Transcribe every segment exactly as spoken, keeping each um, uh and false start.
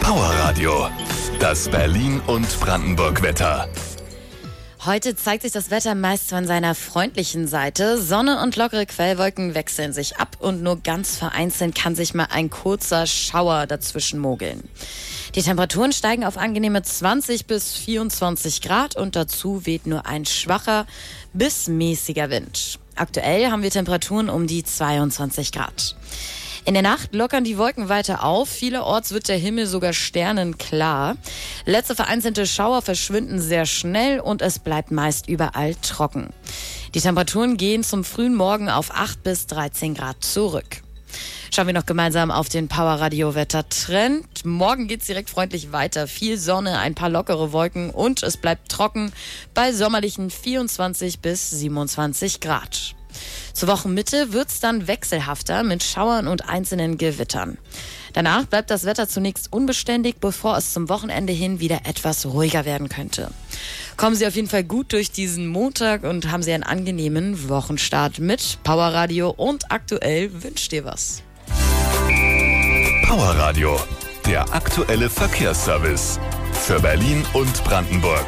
Powerradio, das Berlin- und Brandenburg-Wetter. Heute zeigt sich das Wetter meist von seiner freundlichen Seite. Sonne und lockere Quellwolken wechseln sich ab und nur ganz vereinzelt kann sich mal ein kurzer Schauer dazwischen mogeln. Die Temperaturen steigen auf angenehme zwanzig bis vierundzwanzig Grad und dazu weht nur ein schwacher bis mäßiger Wind. Aktuell haben wir Temperaturen um die zweiundzwanzig Grad. In der Nacht lockern die Wolken weiter auf. Vielerorts wird der Himmel sogar sternenklar. Letzte vereinzelte Schauer verschwinden sehr schnell und es bleibt meist überall trocken. Die Temperaturen gehen zum frühen Morgen auf acht bis dreizehn Grad zurück. Schauen wir noch gemeinsam auf den Powerradio-Wettertrend. Morgen geht's direkt freundlich weiter. Viel Sonne, ein paar lockere Wolken und es bleibt trocken bei sommerlichen vierundzwanzig bis siebenundzwanzig Grad. Zur Wochenmitte wird's dann wechselhafter mit Schauern und einzelnen Gewittern. Danach bleibt das Wetter zunächst unbeständig, bevor es zum Wochenende hin wieder etwas ruhiger werden könnte. Kommen Sie auf jeden Fall gut durch diesen Montag und haben Sie einen angenehmen Wochenstart mit Powerradio und aktuell wünscht dir was. Powerradio, der aktuelle Verkehrsservice für Berlin und Brandenburg.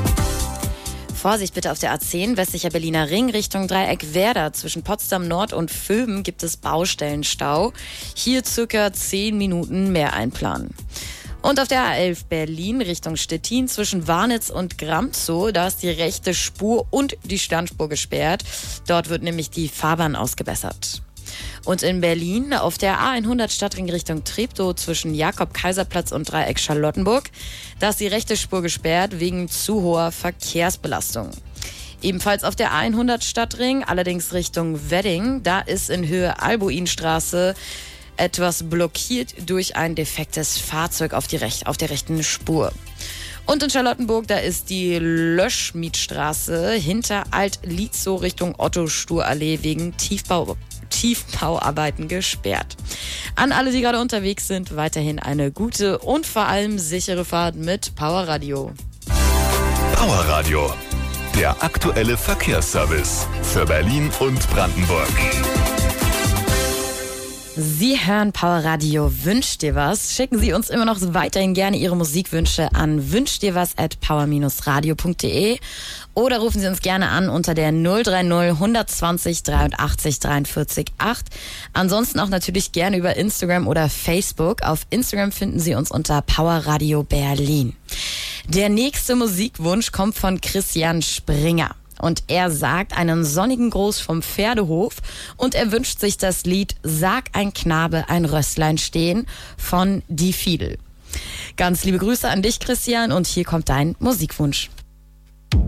Vorsicht bitte auf der A zehn, westlicher Berliner Ring Richtung Dreieck Werder. Zwischen Potsdam Nord und Vöben gibt es Baustellenstau. Hier circa zehn Minuten mehr einplanen. Und auf der A elf Berlin Richtung Stettin zwischen Warnitz und Gramzow, da ist die rechte Spur und die Standspur gesperrt. Dort wird nämlich die Fahrbahn ausgebessert. Und in Berlin auf der A hundert Stadtring Richtung Treptow zwischen Jakob-Kaiser-Platz und Dreieck Charlottenburg. Da ist die rechte Spur gesperrt wegen zu hoher Verkehrsbelastung. Ebenfalls auf der A hundert Stadtring, allerdings Richtung Wedding. Da ist in Höhe Albuinstraße etwas blockiert durch ein defektes Fahrzeug auf, die Rech- auf der rechten Spur. Und in Charlottenburg, da ist die Löschmietstraße hinter Alt-Lietzow Richtung Otto-Stur-Allee wegen Tiefbau Tiefbauarbeiten gesperrt. An alle, die gerade unterwegs sind, weiterhin eine gute und vor allem sichere Fahrt mit Powerradio. Powerradio, der aktuelle Verkehrsservice für Berlin und Brandenburg. Sie hören Powerradio Wünsch dir was. Schicken Sie uns immer noch weiterhin gerne Ihre Musikwünsche an wünschdirwas at power Bindestrich radio punkt de oder rufen Sie uns gerne an unter der null drei null hundertzwanzig dreiundachtzig dreiundvierzig acht. Ansonsten auch natürlich gerne über Instagram oder Facebook. Auf Instagram finden Sie uns unter Powerradio Berlin. Der nächste Musikwunsch kommt von Christian Springer. Und er sagt einen sonnigen Gruß vom Pferdehof und er wünscht sich das Lied Sag ein Knabe, ein Rösslein stehen von Die Fiedel. Ganz liebe Grüße an dich, Christian, und hier kommt dein Musikwunsch.